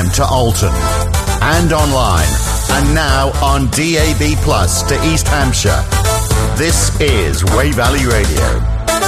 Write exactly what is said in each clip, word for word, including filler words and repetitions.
M to Alton. And online. And now on D A B Plus to East Hampshire. This is Wey Valley Radio.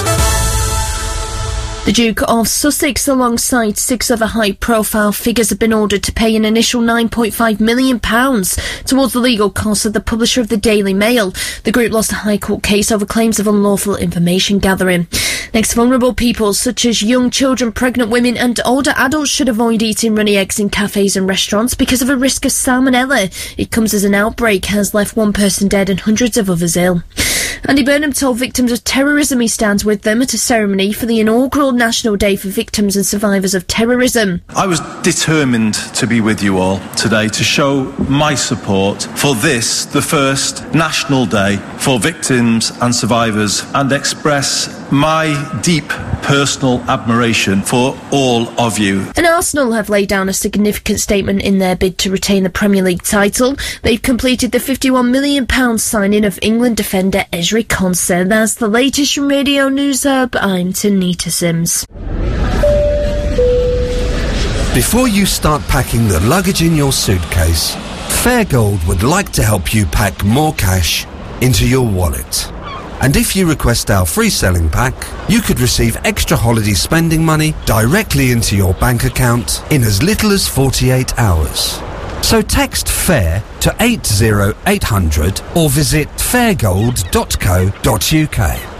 The Duke of Sussex, alongside six other high-profile figures, have been ordered to pay an initial nine point five million pounds towards the legal costs of the publisher of the Daily Mail. The group lost a High Court case over claims of unlawful information gathering. Next, vulnerable people such as young children, pregnant women and older adults should avoid eating runny eggs in cafes and restaurants because of a risk of salmonella. It comes as an outbreak has left one person dead and hundreds of others ill. Andy Burnham told victims of terrorism he stands with them at a ceremony for the inaugural National Day for Victims and Survivors of Terrorism. I was determined to be with you all today to show my support for this, the first National Day for Victims and Survivors, and express my deep personal admiration for all of you. And Arsenal have laid down a significant statement in their bid to retain the Premier League title. They've completed the fifty-one million pounds signing of England defender Ezri Konsa. That's the latest from Radio News Hub. I'm Tanita Sims. Before you start packing the luggage in your suitcase, Fairgold would like to help you pack more cash into your wallet. And if you request our free selling pack, you could receive extra holiday spending money directly into your bank account in as little as forty-eight hours. So text FAIR to eight zero eight hundred or visit fairgold dot co dot uk.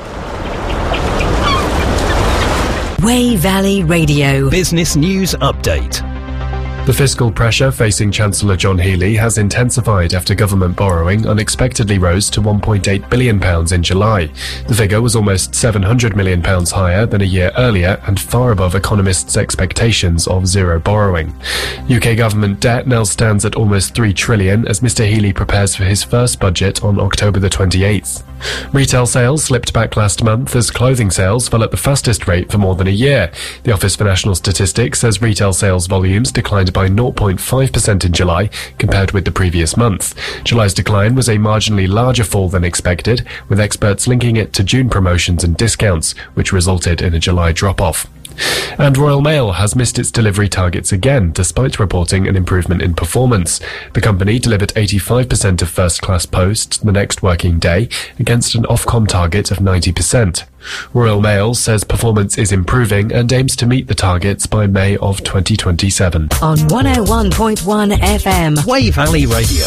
Wey Valley Radio. Business News Update. The fiscal pressure facing Chancellor John Healey has intensified after government borrowing unexpectedly rose to one point eight billion pounds in July. The figure was almost seven hundred million pounds higher than a year earlier and far above economists' expectations of zero borrowing. U K government debt now stands at almost three trillion pounds as Mr Healey prepares for his first budget on October the twenty-eighth. Retail sales slipped back last month as clothing sales fell at the fastest rate for more than a year. The Office for National Statistics says retail sales volumes declined by zero point five percent in July compared with the previous month. July's decline was a marginally larger fall than expected, with experts linking it to June promotions and discounts, which resulted in a July drop-off. And Royal Mail has missed its delivery targets again, despite reporting an improvement in performance. The company delivered eighty-five percent of first-class posts the next working day, against an Ofcom target of ninety percent. Royal Mail says performance is improving and aims to meet the targets by May of twenty twenty-seven. On one oh one point one F M. Wey Valley Radio.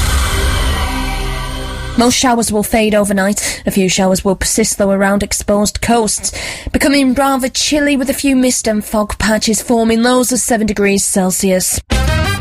Most showers will fade overnight. A few showers will persist, though, around exposed coasts, becoming rather chilly with a few mist and fog patches forming, lows of seven degrees Celsius.